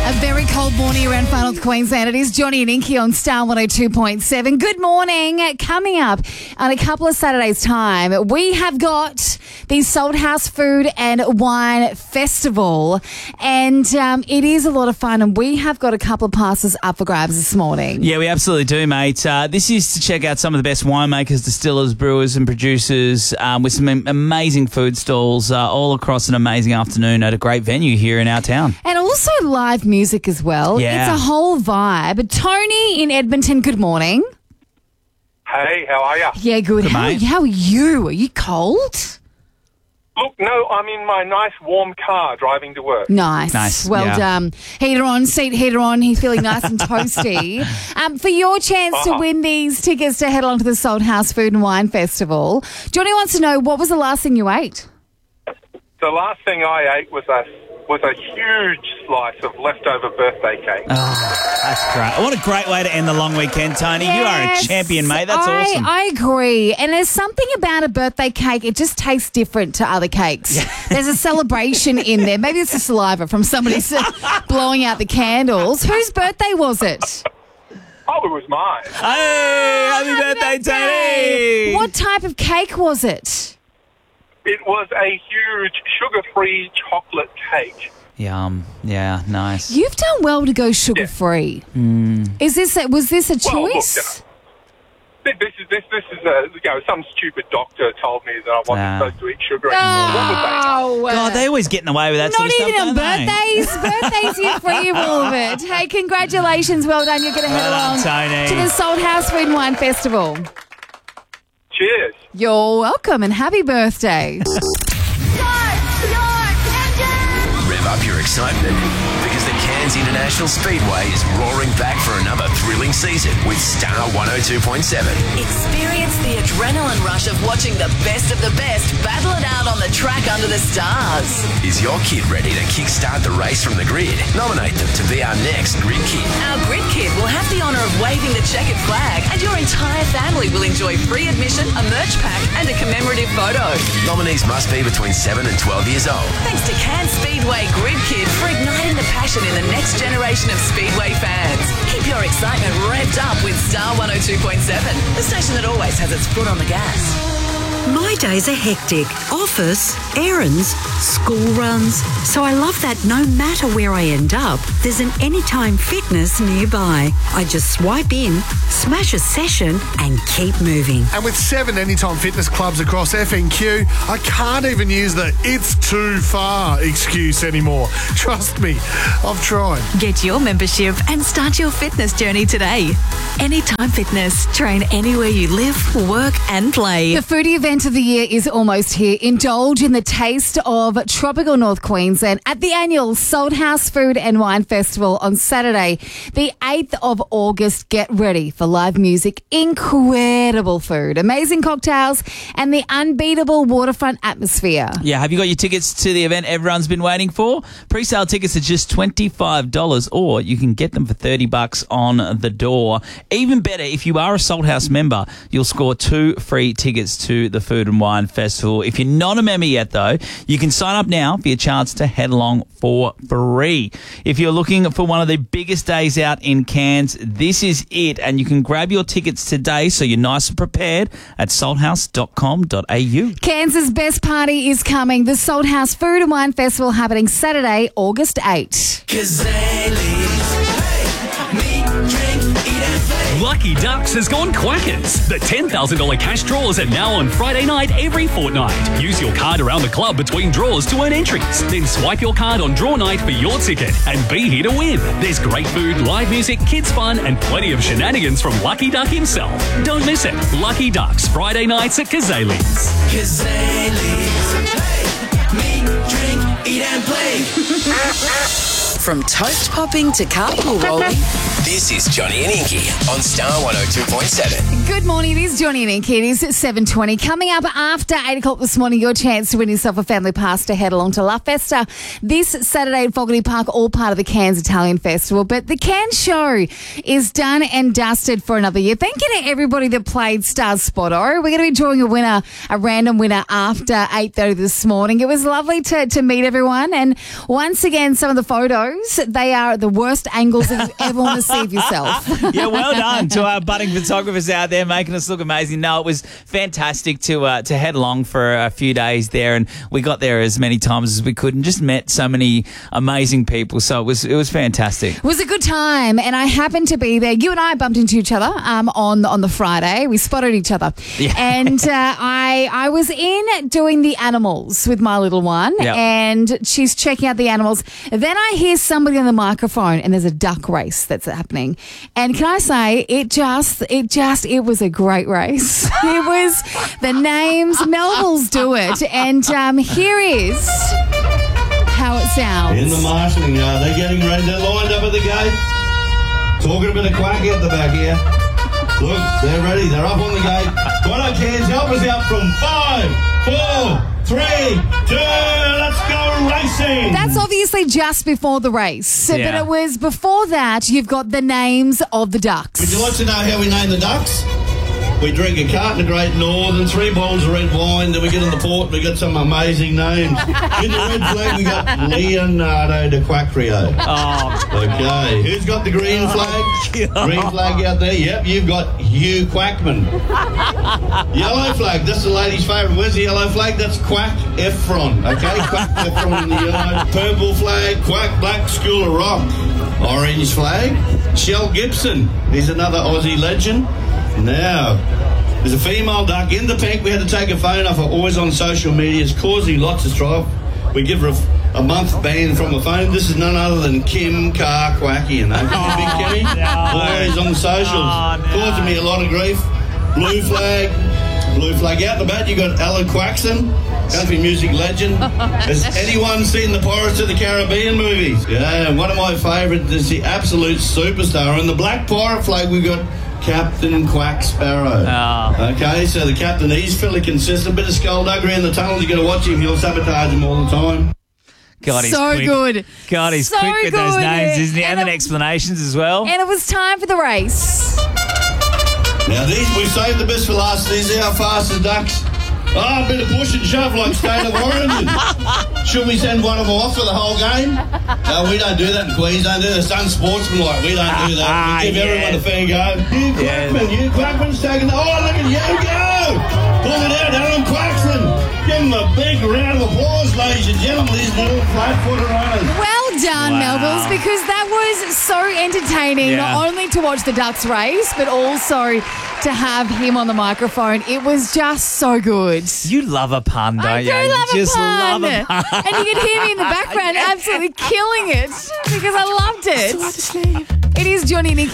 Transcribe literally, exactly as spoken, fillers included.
A very cold morning around Far North Queensland. It is Johnny and Inky on Star one oh two point seven. Good morning. Coming up on a couple of Saturdays' time, we have got the Salthouse Food and Wine Festival. And um, it is a lot of fun. And we have got a couple of passes up for grabs this morning. Yeah, we absolutely do, mate. Uh, this is to check out some of the best winemakers, distillers, brewers and producers um, with some amazing food stalls uh, all across an amazing afternoon at a great venue here in our town. And also live music as well. Yeah. It's a whole vibe. Tony in Edmonton, good morning. Hey, how are you? Yeah, good. Good, how, mate. how are you? Are you cold? Look, no, I'm in my nice warm car driving to work. Nice. Nice, Well yeah. done. Heater on, seat heater on. He's feeling nice and toasty. Um, for your chance to Uh-huh. win these tickets to head along to the Salthouse Food and Wine Festival, Johnny wants to know, what was the last thing you ate? The last thing I ate was a was a huge slice of leftover birthday cake. Oh, that's great. What a great way to end the long weekend, Tony. You are a Yes, champion, mate. That's I, awesome. I agree. And there's something about a birthday cake, it just tastes different to other cakes. There's a celebration in there. Maybe it's the saliva from somebody s- blowing out the candles. Whose birthday was it? Oh, it was mine. Hey, happy birthday, Tony. What type of cake was it? It was a huge sugar-free chocolate cake. Yum. Yeah, nice. You've done well to go sugar-free. Is this a, was this a Well, look, choice? This this is this this is a you know some stupid doctor told me that I wasn't Ah. supposed to eat sugar anymore. What would they know? Oh, God, they always getting away with that not sort of even stuff, on don't they? birthdays. Birthdays, you're free of all of it. Hey, congratulations. Well done. You're going to head Well along done, Tony. to the Salthouse Food and Wine Festival. Cheers. You're welcome and happy birthday. Rev up your excitement because the Cairns International Speedway is roaring back for another thrilling season with Star one oh two point seven. Experience the adrenaline rush of watching the best of the best battle it out on the track under the stars. Is your kid ready to kickstart the race from the grid? Nominate them to be our next Grid Kid. Our Grid Kid will have the honour of waving the checkered flag, and your entire family will enjoy free admission, a merch pack and a commemorative photo. Nominees must be between seven and twelve years old. Thanks to Cairns Speedway Grid Kid for igniting the passion in the next generation of Speedway fans. Keep your excitement revved up with Star one oh two point seven, the station that always has its foot on the gas. My days are hectic. Office, errands, school runs. So I love that no matter where I end up, there's an Anytime Fitness nearby. I just swipe in, smash a session and keep moving. And with seven Anytime Fitness clubs across F N Q, I can't even use the "it's too far" excuse anymore. Trust me, I've tried. Get your membership and start your fitness journey today. Anytime Fitness. Train anywhere you live, work and play. The foodie event of the year is almost here. Indulge in the taste of tropical North Queensland at the annual Salthouse Food and Wine Festival on Saturday, the eighth of August. Get ready for live music, incredible food, amazing cocktails, and the unbeatable waterfront atmosphere. Yeah, have you got your tickets to the event everyone's been waiting for? Pre-sale tickets are just twenty-five dollars, or you can get them for thirty bucks on the door. Even better, if you are a Salthouse member, you'll score two free tickets to the Food and Wine Festival. If you're not a member yet, though, you can sign up now for your chance to head along for free. If you're looking for one of the biggest days out in Cairns, this is it, and you can grab your tickets today so you're nice and prepared at salthouse dot com dot a u. Kansas' best party is coming. The Salthouse Food and Wine Festival happening Saturday, August eighth. Lucky Ducks has gone quackers. The ten thousand dollars cash draws are now on Friday night every fortnight. Use your card around the club between draws to earn entries. Then swipe your card on draw night for your ticket and be here to win. There's great food, live music, kids fun and plenty of shenanigans from Lucky Duck himself. Don't miss it. Lucky Ducks, Friday nights at Kazali's. Kazali's. Hey, meet, drink, eat and play. From toast popping to carpool rolling. This is Johnny and Inky on Star one oh two point seven. Good morning, it is Johnny and Inky. It is seven twenty. Coming up after eight o'clock this morning, your chance to win yourself a family pass to head along to La Festa this Saturday at Fogarty Park, all part of the Cairns Italian Festival. But the Cairns show is done and dusted for another year. Thank you to everybody that played Stars Spotto. We're going to be drawing a winner, a random winner after eight thirty this morning. It was lovely to, to meet everyone. And once again, some of the photos photos. They are the worst angles that you ever want to see of yourself. Yeah, well done to our budding photographers out there making us look amazing. No, it was fantastic to uh, to head along for a few days there, and we got there as many times as we could and just met so many amazing people. So it was it was fantastic. It was a good time, and I happened to be there. You and I bumped into each other um, on on the Friday. We spotted each other, Yeah. and uh, I I was in doing the animals with my little one, Yep. and she's checking out the animals. Then I hear somebody on the microphone, and there's a duck race that's happening. And can I say, it just it just it was a great race. It was the names. Melville's do it, and um, here is how it sounds. In the marshalling yard, they're getting ready. They're lined up at the gate. Talking a bit of quack out the back here. Look, they're ready. They're up on the gate. Righto, Cairns, help us out from five, four, three, two, let's go racing. That's obviously just before the race. So, Yeah. But it was before that, you've got the names of the ducks. Would you like to know how we name the ducks? We drink a carton of Great Northern, three bottles of red wine, then we get in the port and we got some amazing names. In the red flag, we got Leonardo DiCaprio. Oh, Okay, who's got the green flag? Green flag out there. Yep, you've got Hugh Quackman. Yellow flag, that's the lady's favourite. Where's the yellow flag? That's Quack Efron. Okay, Quack Efron in the yellow. Purple flag, Quack Black School of Rock. Orange flag, Shell Gibson. He's another Aussie legend. Now, there's a female duck in the pink. We had to take her phone off her. Always on social media. It's causing lots of strife. We give her a, a month ban from the phone. This is none other than Kim Carquackian. Okay, Oh, Big Kimmy? no. Always on socials. Oh, no. Causing me a lot of grief. Blue flag. Blue flag. Out the bat, you got Alan Quaxon, country music legend. Has anyone seen the Pirates of the Caribbean movies? Yeah, one of my favourites is the absolute superstar. And the black pirate flag, we got Captain Quack Sparrow. Oh. Okay, so the captain, he's fairly consistent. Bit of skullduggery in the tunnels. You got to watch him. He'll sabotage him all the time. God, he's So quick. good. God, he's So quick with those good. names, isn't he? And, And then it- explanations as well. And it was time for the race. Now these, we've saved the best for last. These are our fastest ducks. Oh, a bit of push and shove like State of Origin. Should we send one of them off for the whole game? No, we don't do that in Queensland. They're the Sun Sportsman like. We don't do that. We give Yeah. everyone a fair go. You Yeah. Quackman, you Quackman's taking the... Oh, look at you go! Pull it out, Alan Quaxon. Give him a big round of applause, ladies and gentlemen. These little flat-footed runners. Well done, Wow. Melvilles, because that was so entertaining, Yeah. not only to watch the Ducks race, but also to have him on the microphone. It was just so good. You love a pun, don't I you? do You love just a pun. love a pun. And you can hear me in the background absolutely killing it because I loved it. It is Johnny and Nikki.